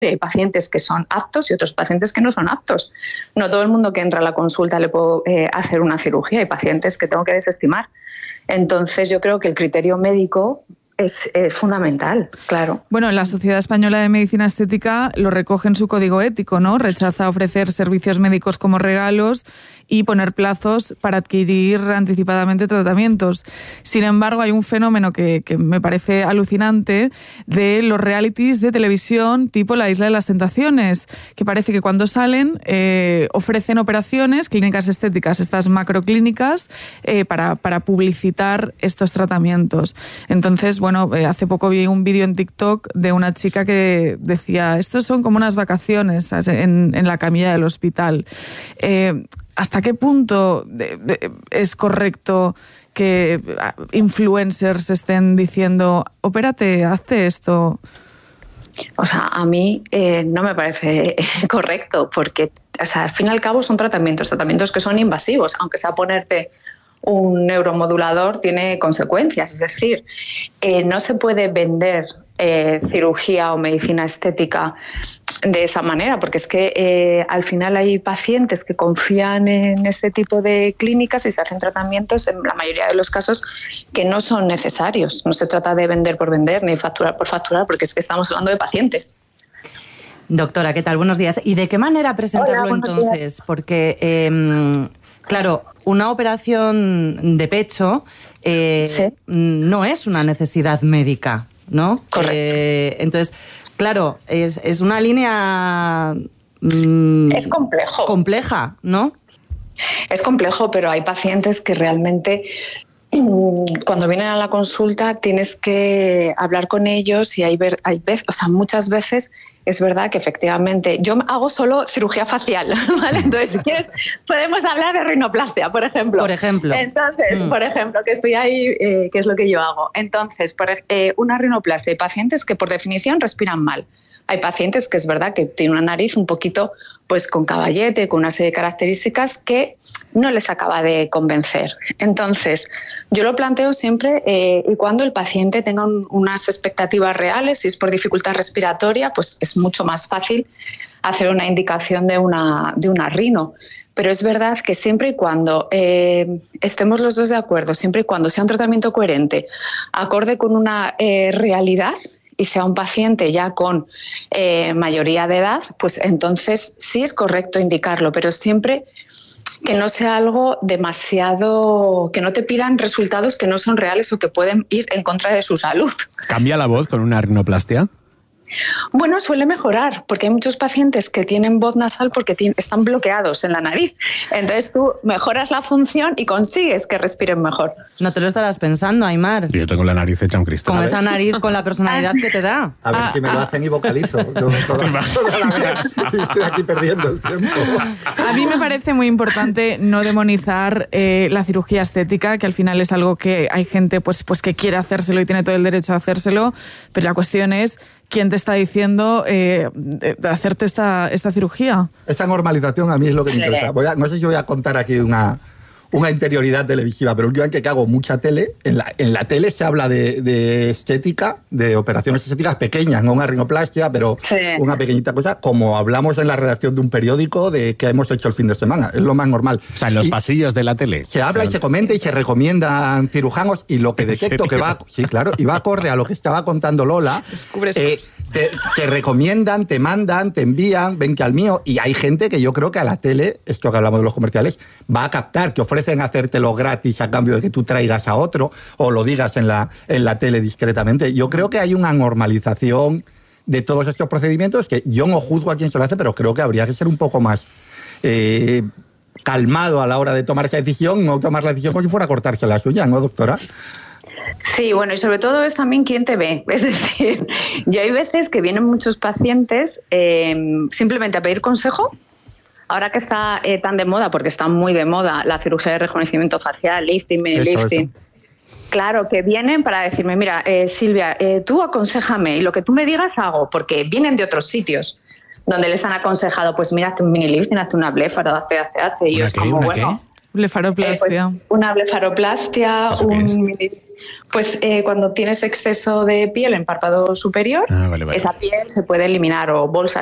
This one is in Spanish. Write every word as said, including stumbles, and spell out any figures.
hay pacientes que son aptos y otros pacientes que no son aptos. No todo el mundo que entra a la consulta le puedo eh, hacer una cirugía, hay pacientes que tengo que desestimar. Entonces yo creo que el criterio médico es, es fundamental, claro. Bueno, la Sociedad Española de Medicina Estética lo recoge en su código ético, ¿no? Rechaza ofrecer servicios médicos como regalos y poner plazos para adquirir anticipadamente tratamientos. Sin embargo, hay un fenómeno que, que me parece alucinante de los realities de televisión tipo La Isla de las Tentaciones, que parece que cuando salen eh, ofrecen operaciones, clínicas estéticas, estas macroclínicas, eh, para, para publicitar estos tratamientos. Entonces, bueno, eh, hace poco vi un vídeo en TikTok de una chica que decía, estos son como unas vacaciones en, en la camilla del hospital. Eh, ¿Hasta qué punto de, de, es correcto que influencers estén diciendo, opérate, hazte esto? O sea, a mí eh, no me parece correcto porque, o sea, al fin y al cabo son tratamientos, tratamientos que son invasivos, aunque sea ponerte un neuromodulador tiene consecuencias, es decir, eh, no se puede vender eh, cirugía o medicina estética de esa manera, porque es que eh, al final hay pacientes que confían en este tipo de clínicas y se hacen tratamientos en la mayoría de los casos que no son necesarios. No se trata de vender por vender ni facturar por facturar, porque es que estamos hablando de pacientes. Doctora, ¿qué tal? Buenos días. ¿Y de qué manera presentarlo Hola, entonces? Días. Porque, eh, claro, una operación de pecho eh, sí. no es una necesidad médica, ¿no? Correcto. Eh, entonces, claro, es, es una línea... Mmm, es complejo. Compleja, ¿no? Es complejo, pero hay pacientes que realmente... Cuando vienen a la consulta tienes que hablar con ellos y hay, ver, hay veces, o sea, muchas veces es verdad que efectivamente yo hago solo cirugía facial, ¿vale? Entonces, si quieres, podemos hablar de rinoplastia, por ejemplo. Por ejemplo. Entonces, mm. por ejemplo, que estoy ahí, eh, que es lo que yo hago. Entonces, por, eh, una rinoplastia, hay pacientes que por definición respiran mal. Hay pacientes que es verdad que tienen una nariz un poquito pues con caballete, con una serie de características que no les acaba de convencer. Entonces, yo lo planteo siempre eh, y cuando el paciente tenga un, unas expectativas reales, si es por dificultad respiratoria, pues es mucho más fácil hacer una indicación de una, de una rino. Pero es verdad que siempre y cuando eh, estemos los dos de acuerdo, siempre y cuando sea un tratamiento coherente, acorde con una eh, realidad, y sea un paciente ya con eh, mayoría de edad, pues entonces sí es correcto indicarlo, pero siempre que no sea algo demasiado, que no te pidan resultados que no son reales o que pueden ir en contra de su salud. ¿Cambia la voz con una rinoplastia? Bueno, suele mejorar, porque hay muchos pacientes que tienen voz nasal porque t- están bloqueados en la nariz. Entonces tú mejoras la función y consigues que respiren mejor. No te lo estarás pensando, Aymar. Yo tengo la nariz hecha un Cristo. Con esa nariz, con la personalidad que te da. A ver ah, si me ah. lo hacen y vocalizo. Yo toda, toda la vez estoy aquí perdiendo el tiempo. A mí me parece muy importante no demonizar eh, la cirugía estética, que al final es algo que hay gente pues, pues que quiere hacérselo y tiene todo el derecho a hacérselo, pero la cuestión es ¿quién te está diciendo eh, de, de hacerte esta, esta cirugía? Esa normalización a mí es lo que me sí. interesa. Voy a, no sé si voy a contar aquí una, una interioridad televisiva, pero últimamente que hago mucha tele, en la, en la tele se habla de, de estética, de operaciones estéticas pequeñas, no una rinoplastia, pero sí. una pequeñita cosa, como hablamos en la redacción de un periódico de que hemos hecho el fin de semana. Es lo más normal. O sea, en los y pasillos de la tele. Se habla o sea, y se comenta y se recomiendan cirujanos y lo que detecto que va... Sí, claro, y va acorde a lo que estaba contando Lola. Eh, te, te recomiendan, te mandan, te envían, ven que al mío, y hay gente que yo creo que a la tele, esto que hablamos de los comerciales, va a captar, que ofrecen hacértelo gratis a cambio de que tú traigas a otro o lo digas en la, en la tele discretamente. Yo creo que hay una normalización de todos estos procedimientos que yo no juzgo a quien se lo hace, pero creo que habría que ser un poco más eh, calmado a la hora de tomar esa decisión, no tomar la decisión como si fuera a cortarse la suya, ¿no, doctora? Sí, bueno, y sobre todo es también quién te ve. Es decir, yo hay veces que vienen muchos pacientes eh, simplemente a pedir consejo. Ahora que está eh, tan de moda, porque está muy de moda la cirugía de rejuvenecimiento facial, lifting, mini lifting. Claro, que vienen para decirme, mira, eh, Silvia, eh, tú aconséjame y lo que tú me digas hago, porque vienen de otros sitios donde les han aconsejado, pues mira, hazte un mini lifting, hazte una blefaro, hazte, hazte, hazte. Y yo es como, bueno... Blefaroplastia. Eh, pues una blefaroplastia, un mini, Pues eh, cuando tienes exceso de piel en párpado superior, ah, vale, vale. esa piel se puede eliminar o bolsas